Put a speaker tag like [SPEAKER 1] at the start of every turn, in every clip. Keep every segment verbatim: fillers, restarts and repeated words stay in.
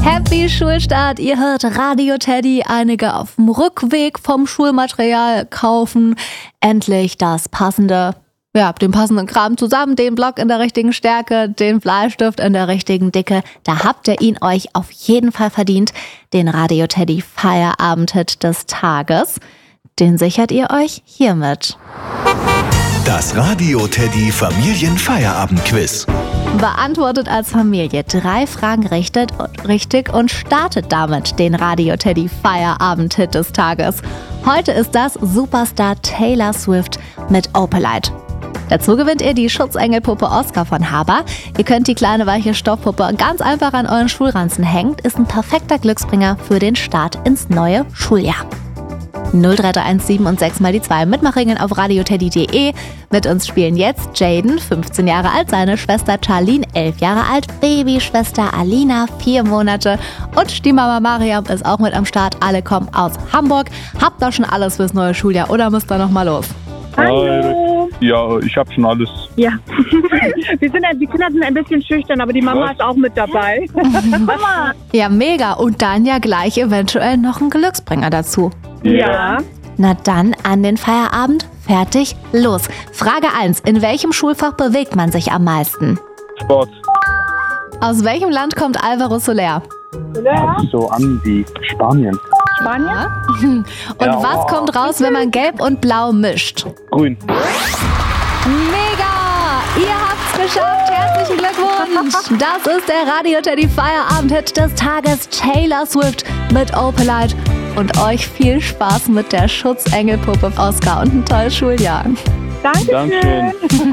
[SPEAKER 1] Happy Schulstart, ihr hört Radio Teddy, einige auf dem Rückweg vom Schulmaterial kaufen, endlich das passende, ja, den passenden Kram zusammen, den Block in der richtigen Stärke, den Bleistift in der richtigen Dicke, da habt ihr ihn euch auf jeden Fall verdient, den Radio Teddy Feierabend-Hit des Tages, den sichert ihr euch hiermit.
[SPEAKER 2] Das Radio Teddy Familienfeierabend-Quiz.
[SPEAKER 1] Beantwortet als Familie drei Fragen richtig und startet damit den Radio Teddy Feierabend-Hit des Tages. Heute ist das Superstar Taylor Swift mit Opalite. Dazu gewinnt ihr die Schutzengelpuppe Oscar von Haber. Ihr könnt die kleine weiche Stoffpuppe ganz einfach an euren Schulranzen hängen. Ist ein perfekter Glücksbringer für den Start ins neue Schuljahr. null drei drei eins sieben und sechs mal die zwei. Mitmachregeln auf radioteddy punkt de. Mit uns spielen jetzt Jaden, fünfzehn Jahre alt, seine Schwester Charlene, elf Jahre alt, Babyschwester Alina, vier Monate und die Mama Mariam ist auch mit am Start. Alle kommen aus Hamburg. Habt ihr schon alles fürs neue Schuljahr oder müsst ihr noch mal los?
[SPEAKER 3] Hallo. Ja, ich habe schon alles.
[SPEAKER 4] Ja, wir sind, die Kinder sind ein bisschen schüchtern, aber die Mama ist auch mit dabei. Mama!
[SPEAKER 1] Ja, mega. Und dann ja gleich eventuell noch ein Glücksbringer dazu.
[SPEAKER 4] Ja.
[SPEAKER 1] Na dann an den Feierabend. Fertig, los. Frage eins. In welchem Schulfach bewegt man sich am meisten?
[SPEAKER 3] Sport.
[SPEAKER 1] Aus welchem Land kommt Alvaro Soler?
[SPEAKER 3] Hört sich so an wie Spanien.
[SPEAKER 4] Spanien?
[SPEAKER 1] Ja. Und
[SPEAKER 3] Ja,
[SPEAKER 1] was
[SPEAKER 3] oh.
[SPEAKER 1] kommt raus, wenn man gelb und blau mischt?
[SPEAKER 3] Grün.
[SPEAKER 1] Mega! Ihr habt's geschafft. Herzlichen Glückwunsch. Das ist der Radio Teddy Feierabend-Hit des Tages, Taylor Swift mit Opalite. Und euch viel Spaß mit der Schutzengelpuppe Oscar und ein tolles Schuljahr.
[SPEAKER 3] Dankeschön.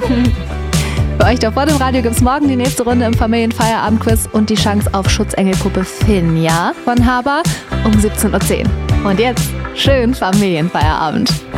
[SPEAKER 1] Für euch da vor dem Radio gibt's morgen die nächste Runde im Familienfeierabend-Quiz und die Chance auf Schutzengelpuppe Finja von Haber um siebzehn Uhr zehn. Und jetzt schönen Familienfeierabend.